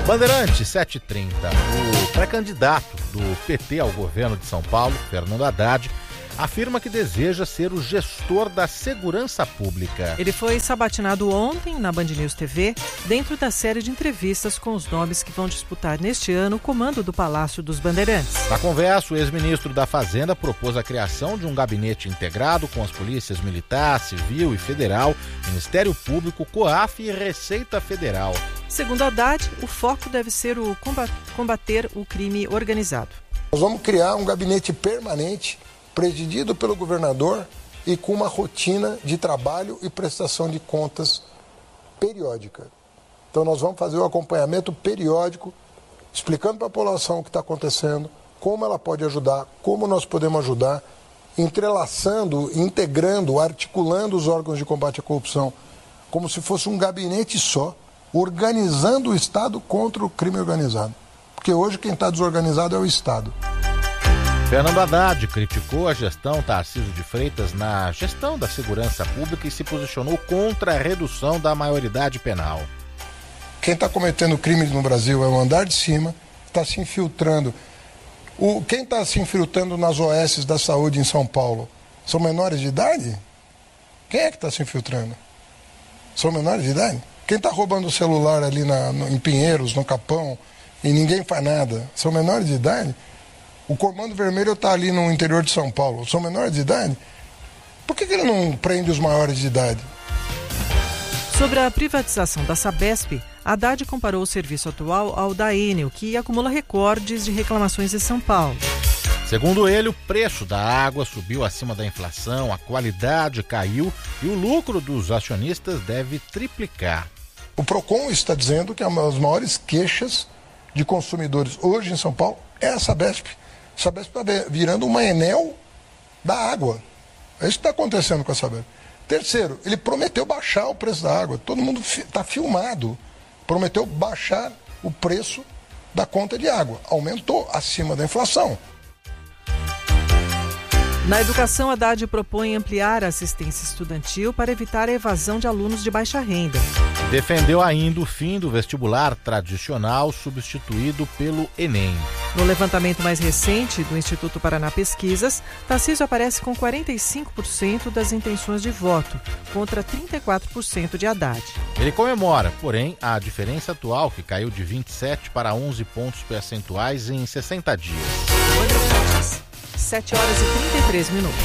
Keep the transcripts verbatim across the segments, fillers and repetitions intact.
Bandeirantes, sete e trinta. O pré-candidato do P T ao governo de São Paulo, Fernando Haddad, afirma que deseja ser o gestor da segurança pública. Ele foi sabatinado ontem na Band News T V, dentro da série de entrevistas com os nomes que vão disputar neste ano o comando do Palácio dos Bandeirantes. Na conversa, o ex-ministro da Fazenda propôs a criação de um gabinete integrado com as polícias militar, civil e federal, Ministério Público, COAF e Receita Federal. Segundo Haddad, o foco deve ser o combater o crime organizado. Nós vamos criar um gabinete permanente presidido pelo governador e com uma rotina de trabalho e prestação de contas periódica. Então nós vamos fazer o acompanhamento periódico, explicando para a população o que está acontecendo, como ela pode ajudar, como nós podemos ajudar, entrelaçando, integrando, articulando os órgãos de combate à corrupção, como se fosse um gabinete só, organizando o Estado contra o crime organizado. Porque hoje quem está desorganizado é o Estado. Fernando Haddad criticou a gestão Tarcísio de Freitas na gestão da segurança pública e se posicionou contra a redução da maioridade penal. Quem está cometendo crimes no Brasil é o andar de cima, está se infiltrando. O, quem está se infiltrando nas O S da saúde em São Paulo são menores de idade? Quem é que está se infiltrando? São menores de idade? Quem está roubando o celular ali na, no, em Pinheiros, no Capão, e ninguém faz nada, são menores de idade? O Comando Vermelho está ali no interior de São Paulo. São menores de idade? Por que, que ele não prende os maiores de idade? Sobre a privatização da Sabesp, Haddad comparou o serviço atual ao da Enel, que acumula recordes de reclamações em São Paulo. Segundo ele, o preço da água subiu acima da inflação, a qualidade caiu e o lucro dos acionistas deve triplicar. O Procon está dizendo que as maiores queixas de consumidores hoje em São Paulo é a Sabesp. A Sabesp está virando uma Enel da água. É isso que está acontecendo com a Sabesp. Terceiro, ele prometeu baixar o preço da água. Todo mundo está filmado. Prometeu baixar o preço da conta de água. Aumentou acima da inflação. Na educação, Haddad propõe ampliar a assistência estudantil para evitar a evasão de alunos de baixa renda. Defendeu ainda o fim do vestibular tradicional substituído pelo Enem. No levantamento mais recente do Instituto Paraná Pesquisas, Tarcísio aparece com quarenta e cinco por cento das intenções de voto, contra trinta e quatro por cento de Haddad. Ele comemora, porém, a diferença atual, que caiu de vinte e sete para onze pontos percentuais em sessenta dias. sete horas e trinta e três minutos.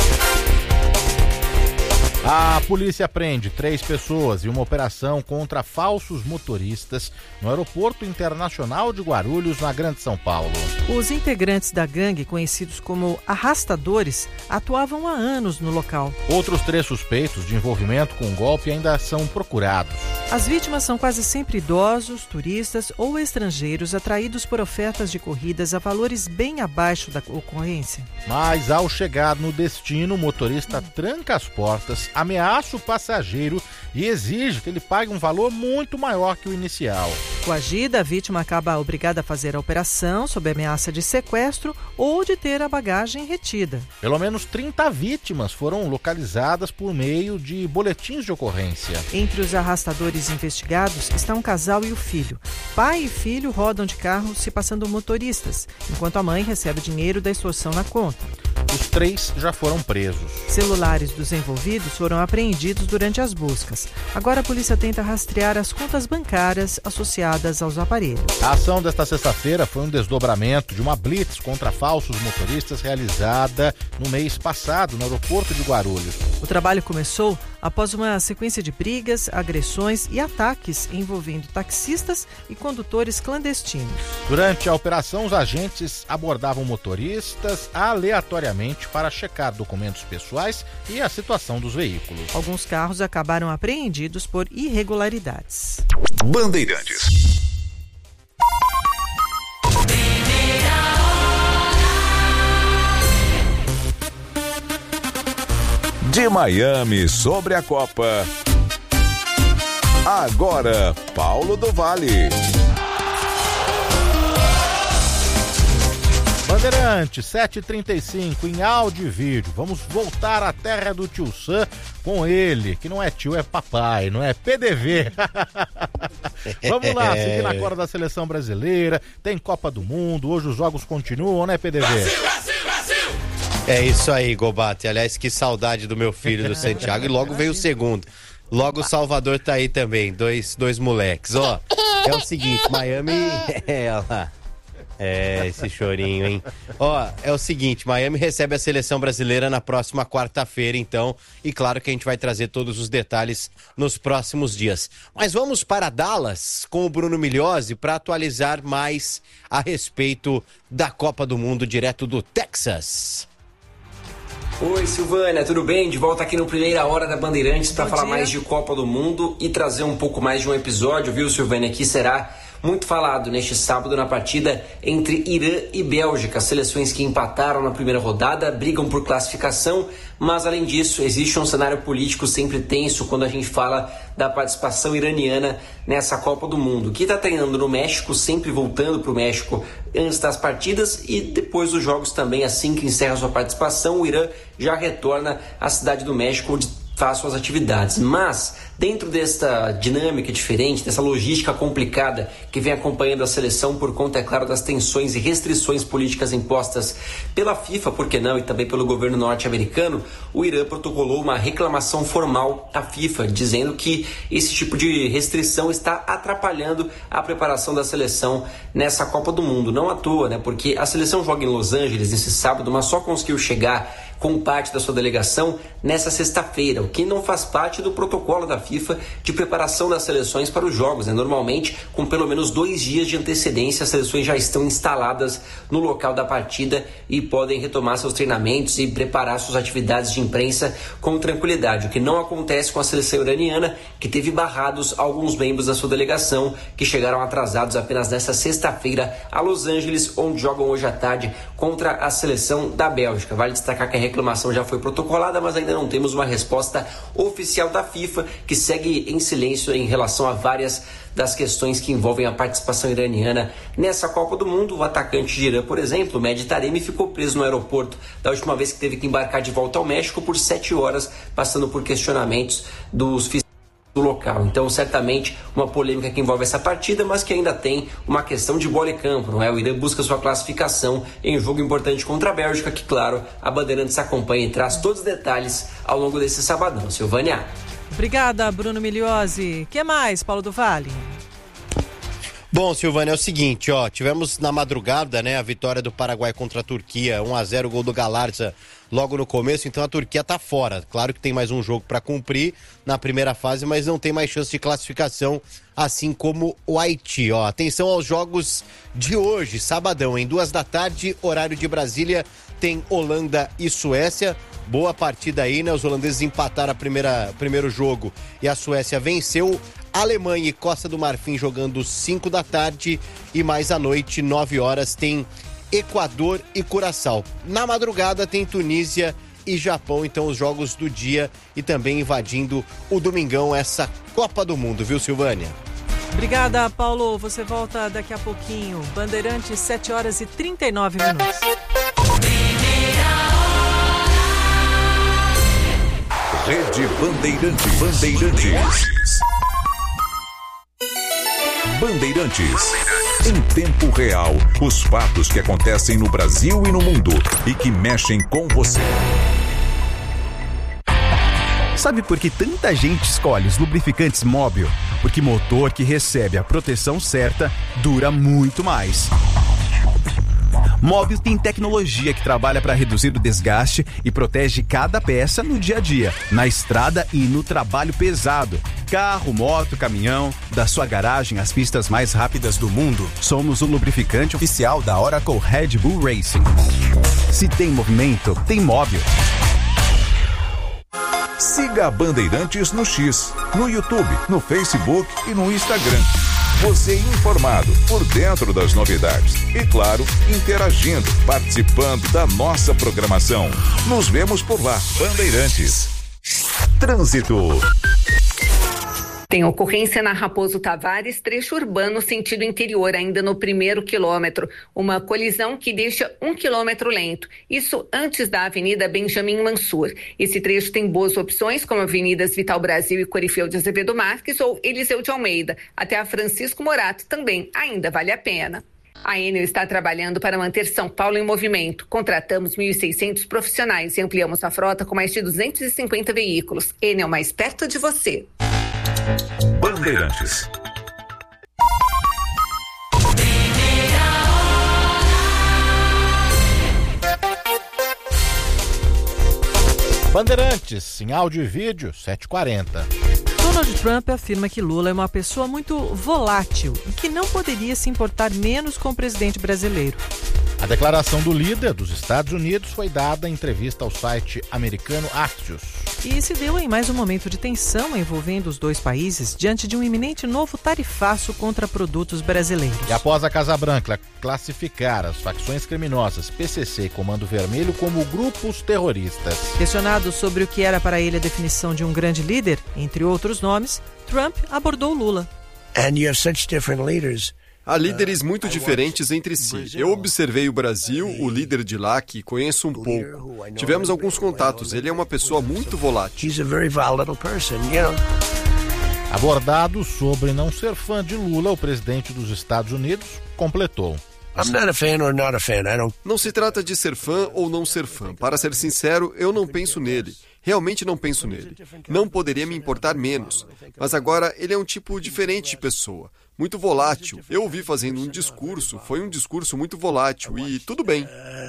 A polícia prende três pessoas em uma operação contra falsos motoristas no Aeroporto Internacional de Guarulhos, na Grande São Paulo. Os integrantes da gangue, conhecidos como arrastadores, atuavam há anos no local. Outros três suspeitos de envolvimento com o golpe ainda são procurados. As vítimas são quase sempre idosos, turistas ou estrangeiros atraídos por ofertas de corridas a valores bem abaixo da ocorrência. Mas ao chegar no destino, o motorista tranca as portas, ameaça o passageiro e exige que ele pague um valor muito maior que o inicial. Coagida, a vítima acaba obrigada a fazer a operação sob ameaça de sequestro ou de ter a bagagem retida. Pelo menos trinta vítimas foram localizadas por meio de boletins de ocorrência. Entre os arrastadores investigados está um casal e o filho. Pai e filho rodam de carro se passando motoristas, enquanto a mãe recebe dinheiro da extorsão na conta. Os três já foram presos. Celulares dos envolvidos foram apreendidos durante as buscas. Agora a polícia tenta rastrear as contas bancárias associadas aos aparelhos. A ação desta sexta-feira foi um desdobramento de uma blitz contra falsos motoristas realizada no mês passado no aeroporto de Guarulhos. O trabalho começou após uma sequência de brigas, agressões e ataques envolvendo taxistas e condutores clandestinos. Durante a operação, os agentes abordavam motoristas aleatoriamente para checar documentos pessoais e a situação dos veículos. Alguns carros acabaram apreendidos por irregularidades. Bandeirantes. De Miami sobre a Copa. Agora, Paulo do Vale. Bandeirante, sete e trinta e cinco, em áudio e vídeo. Vamos voltar à terra do Tio Sam com ele, que não é tio, é papai, não é P D V. Vamos lá, seguir na corda da seleção brasileira, tem Copa do Mundo, hoje os jogos continuam, né, P D V? Brasil, Brasil, Brasil! É isso aí, Gobate. Aliás, que saudade do meu filho, do Santiago, e logo veio o segundo. Logo o Salvador tá aí também, dois, dois moleques. Ó, é o seguinte, Miami... É, olha lá. É, esse chorinho, hein? Ó, é o seguinte, Miami recebe a seleção brasileira na próxima quarta-feira, então, e claro que a gente vai trazer todos os detalhes nos próximos dias. Mas vamos para Dallas com o Bruno Migliozzi para atualizar mais a respeito da Copa do Mundo direto do Texas. Oi, Silvânia, tudo bem? De volta aqui no Primeira Hora da Bandeirantes para falar dia. mais de Copa do Mundo e trazer um pouco mais de um episódio, viu, Silvânia, que será muito falado neste sábado na partida entre Irã e Bélgica, seleções que empataram na primeira rodada, brigam por classificação, mas além disso existe um cenário político sempre tenso quando a gente fala da participação iraniana nessa Copa do Mundo, que está treinando no México, sempre voltando para o México antes das partidas e depois dos jogos também, assim que encerra sua participação, o Irã já retorna à cidade do México, onde faz suas atividades, mas dentro desta dinâmica diferente, dessa logística complicada que vem acompanhando a seleção por conta, é claro, das tensões e restrições políticas impostas pela FIFA, por que não, e também pelo governo norte-americano, o Irã protocolou uma reclamação formal à FIFA, dizendo que esse tipo de restrição está atrapalhando a preparação da seleção nessa Copa do Mundo. Não à toa, né? Porque a seleção joga em Los Angeles nesse sábado, mas só conseguiu chegar com parte da sua delegação nessa sexta-feira, o que não faz parte do protocolo da FIFA de preparação das seleções para os jogos, né? Normalmente, com pelo menos dois dias de antecedência, as seleções já estão instaladas no local da partida e podem retomar seus treinamentos e preparar suas atividades de imprensa com tranquilidade, o que não acontece com a seleção iraniana, que teve barrados alguns membros da sua delegação, que chegaram atrasados apenas nesta sexta-feira a Los Angeles, onde jogam hoje à tarde contra a seleção da Bélgica. Vale destacar que a reclamação já foi protocolada, mas ainda não temos uma resposta oficial da FIFA, que segue em silêncio em relação a várias das questões que envolvem a participação iraniana nessa Copa do Mundo. O atacante de Irã, por exemplo, Mehdi Taremi, ficou preso no aeroporto da última vez que teve que embarcar de volta ao México por sete horas, passando por questionamentos dos fiscais do local. Então, certamente, uma polêmica que envolve essa partida, mas que ainda tem uma questão de bola e campo, não é? O Irã busca sua classificação em um jogo importante contra a Bélgica, que, claro, a Bandeirantes acompanha e traz todos os detalhes ao longo desse sabadão. Silvânia. Obrigada, Bruno Migliozzi. O que mais, Paulo do Vale? Bom, Silvânia, é o seguinte, ó, tivemos na madrugada, né, a vitória do Paraguai contra a Turquia, um a zero, gol do Galarza logo no começo, então a Turquia tá fora. Claro que tem mais um jogo para cumprir na primeira fase, mas não tem mais chance de classificação, assim como o Haiti, ó. Atenção aos jogos de hoje, sabadão, em duas da tarde, horário de Brasília, tem Holanda e Suécia. Boa partida aí, né? Os holandeses empataram a primeira, primeiro jogo e a Suécia venceu. Alemanha e Costa do Marfim jogando cinco da tarde e mais à noite, nove horas, tem Equador e Curaçao. Na madrugada tem Tunísia e Japão, então os jogos do dia e também invadindo o domingão essa Copa do Mundo, viu, Silvânia? Obrigada, Paulo. Você volta daqui a pouquinho. Bandeirantes, sete horas e trinta e nove minutos. Rede Bandeirantes. Bandeirantes. Bandeirantes. Em tempo real, os fatos que acontecem no Brasil e no mundo e que mexem com você. Sabe por que tanta gente escolhe os lubrificantes Móbil? Porque motor que recebe a proteção certa dura muito mais. Móbil tem tecnologia que trabalha para reduzir o desgaste e protege cada peça no dia a dia, na estrada e no trabalho pesado. Carro, moto, caminhão, da sua garagem às pistas mais rápidas do mundo, somos o lubrificante oficial da Oracle Red Bull Racing. Se tem movimento, tem Móbil. Siga a Bandeirantes no X, no YouTube, no Facebook e no Instagram. Você informado, por dentro das novidades e, claro, interagindo, participando da nossa programação. Nos vemos por lá, Bandeirantes. Trânsito. Tem ocorrência na Raposo Tavares, trecho urbano sentido interior, ainda no primeiro quilômetro. Uma colisão que deixa um quilômetro lento. Isso antes da Avenida Benjamin Mansur. Esse trecho tem boas opções, como Avenidas Vital Brasil e Corifeu de Azevedo Marques ou Eliseu de Almeida. Até a Francisco Morato também ainda vale a pena. A Enel está trabalhando para manter São Paulo em movimento. Contratamos mil e seiscentos profissionais e ampliamos a frota com mais de duzentos e cinquenta veículos. Enel, mais perto de você. Bandeirantes. Bandeirantes, em áudio e vídeo, sete e quarenta. Donald Trump afirma que Lula é uma pessoa muito volátil e que não poderia se importar menos com o presidente brasileiro. A declaração do líder dos Estados Unidos foi dada em entrevista ao site americano Axios. E se deu em mais um momento de tensão envolvendo os dois países diante de um iminente novo tarifaço contra produtos brasileiros. E após a Casa Branca classificar as facções criminosas P C C e Comando Vermelho como grupos terroristas. Questionado sobre o que era para ele a definição de um grande líder, entre outros nomes, Trump abordou Lula. And you have such different leaders. Há líderes muito diferentes entre si. Eu observei o Brasil, o líder de lá, que conheço um pouco. Tivemos alguns contatos. Ele é uma pessoa muito volátil. Abordado sobre não ser fã de Lula, o presidente dos Estados Unidos completou. Não se trata de ser fã ou não ser fã. Para ser sincero, eu não penso nele. Realmente não penso nele. Não poderia me importar menos. Mas agora ele é um tipo diferente de pessoa. Muito volátil. Eu ouvi fazendo um discurso. Foi um discurso muito volátil e tudo bem.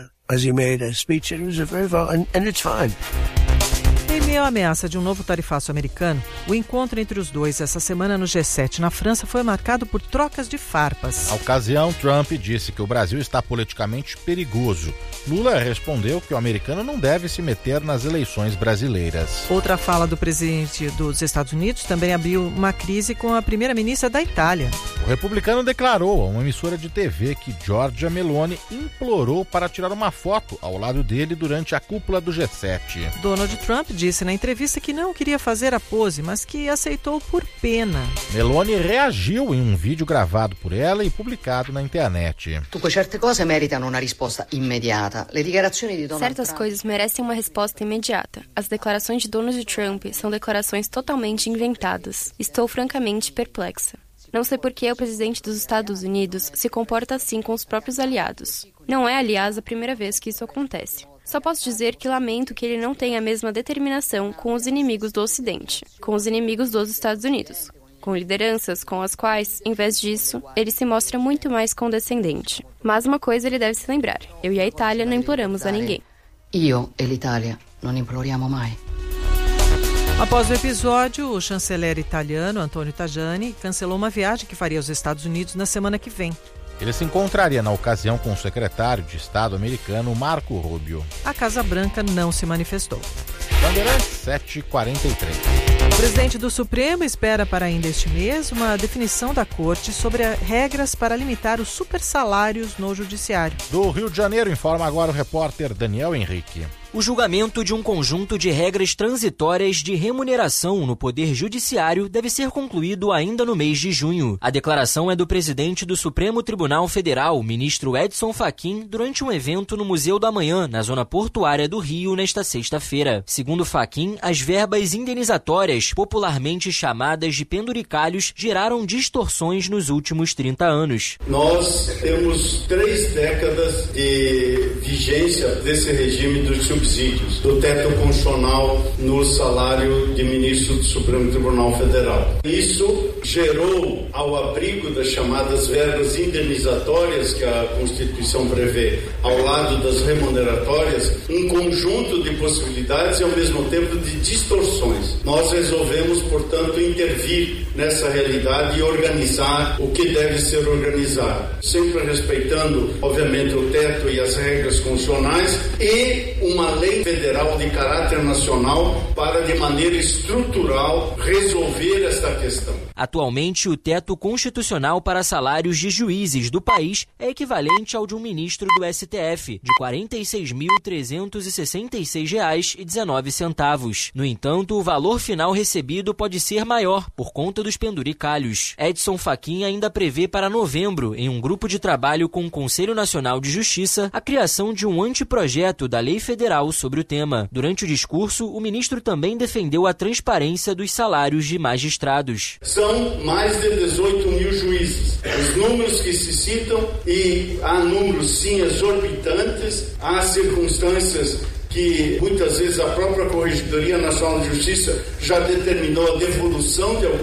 Em meio à ameaça de um novo tarifaço americano, o encontro entre os dois essa semana no G sete na França foi marcado por trocas de farpas. Na ocasião, Trump disse que o Brasil está politicamente perigoso. Lula respondeu que o americano não deve se meter nas eleições brasileiras. Outra fala do presidente dos Estados Unidos também abriu uma crise com a primeira-ministra da Itália. O republicano declarou a uma emissora de T V que Giorgia Meloni implorou para tirar uma foto ao lado dele durante a cúpula do G sete. Donald Trump disse na entrevista que não queria fazer a pose, mas que aceitou por pena. Meloni reagiu em um vídeo gravado por ela e publicado na internet. Certas coisas merecem uma resposta imediata. As declarações de Donald Trump são declarações totalmente inventadas. Estou francamente perplexa. Não sei por que o presidente dos Estados Unidos se comporta assim com os próprios aliados. Não é, aliás, a primeira vez que isso acontece. Só posso dizer que lamento que ele não tenha a mesma determinação com os inimigos do Ocidente, com os inimigos dos Estados Unidos, com lideranças com as quais, em vez disso, ele se mostra muito mais condescendente. Mas uma coisa ele deve se lembrar: eu e a Itália não imploramos a ninguém. Io e l'Italia non imploriamo mai. Após o episódio, o chanceler italiano Antonio Tajani cancelou uma viagem que faria aos Estados Unidos na semana que vem. Ele se encontraria na ocasião com o secretário de Estado americano Marco Rubio. A Casa Branca não se manifestou. Bandeirantes, sete e quarenta e três. O presidente do Supremo espera para ainda este mês uma definição da Corte sobre regras para limitar os supersalários no Judiciário. Do Rio de Janeiro, informa agora o repórter Daniel Henrique. O julgamento de um conjunto de regras transitórias de remuneração no Poder Judiciário deve ser concluído ainda no mês de junho. A declaração é do presidente do Supremo Tribunal Federal, ministro Edson Fachin, durante um evento no Museu do Amanhã, na zona portuária do Rio, nesta sexta-feira. Segundo Fachin, as verbas indenizatórias, popularmente chamadas de penduricalhos, geraram distorções nos últimos trinta anos. Nós temos três décadas de vigência desse regime dos subsídios, do teto constitucional no salário de ministro do Supremo Tribunal Federal. Isso gerou, ao abrigo das chamadas verbas indenizatórias que a Constituição prevê, ao lado das remuneratórias, um conjunto de possibilidades e, ao mesmo tempo, de distorções. Nós resolvemos, portanto, intervir nessa realidade e organizar o que deve ser organizado, sempre respeitando, obviamente, o teto e as regras constitucionais e uma lei federal de caráter nacional para, de maneira estrutural, resolver esta questão. A Atualmente, o teto constitucional para salários de juízes do país é equivalente ao de um ministro do S T F, de quarenta e seis mil trezentos e sessenta e seis reais e dezenove centavos. No entanto, o valor final recebido pode ser maior por conta dos penduricalhos. Edson Fachin ainda prevê para novembro, em um grupo de trabalho com o Conselho Nacional de Justiça, a criação de um anteprojeto da lei federal sobre o tema. Durante o discurso, o ministro também defendeu a transparência dos salários de magistrados. São mais de dezoito mil juízes. Os números que se citam, e há números sim exorbitantes, há circunstâncias que muitas vezes a própria Corregedoria Nacional de Justiça já determinou a devolução de